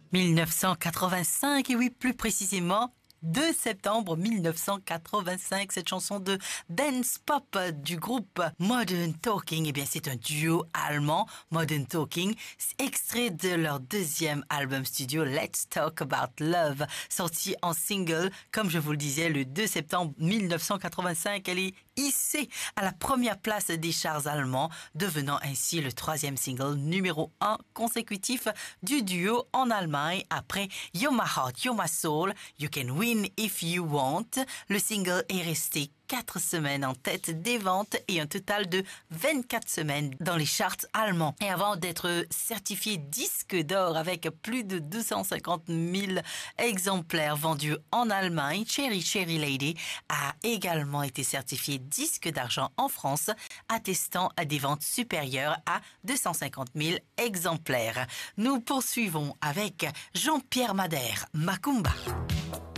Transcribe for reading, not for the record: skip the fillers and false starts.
1985, et oui, plus précisément 2 septembre 1985, cette chanson de dance pop du groupe Modern Talking, eh bien c'est un duo allemand, Modern Talking, extrait de leur deuxième album studio Let's Talk About Love, sorti en single, comme je vous le disais, le 2 septembre 1985. Elle est hissée à la première place des charts allemands, devenant ainsi le 3e single numéro 1 consécutif du duo en Allemagne après You're My Heart, You're My Soul, You Can Win If You Want. Le single est resté 4 semaines en tête des ventes et un total de 24 semaines dans les charts allemands. Et avant d'être certifié disque d'or avec plus de 250 000 exemplaires vendus en Allemagne, Cherry Cherry Lady a également été certifié disque d'argent en France, attestant à des ventes supérieures à 250 000 exemplaires. Nous poursuivons avec Jean-Pierre Madère, Macumba.